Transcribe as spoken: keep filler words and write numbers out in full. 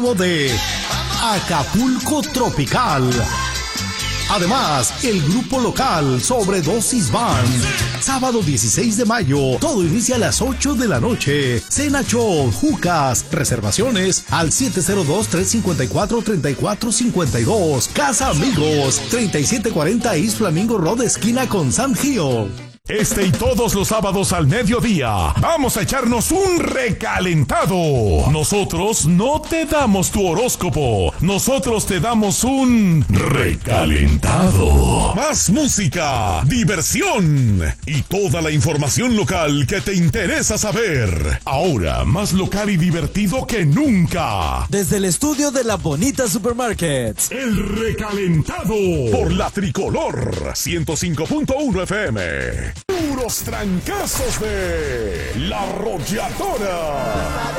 exclusivo de Acapulco Tropical. Además, el grupo local Sobredosis Band. Sábado dieciséis de mayo, todo inicia a las ocho de la noche. Cena show, jucas, reservaciones al siete cero dos, tres cinco cuatro, tres cuatro cinco dos. Casa Amigos, treinta y siete cuarenta East Flamingo Road, esquina con Sand Hill. Este y todos los sábados al mediodía, vamos a echarnos un recalentado. Nosotros no te damos tu horóscopo, nosotros te damos un recalentado. Más música, diversión y toda la información local que te interesa saber. Ahora más local y divertido que nunca. Desde el estudio de La Bonita Supermarket. El recalentado por la Tricolor ciento cinco punto uno F M. Puros trancazos de La Arrolladora.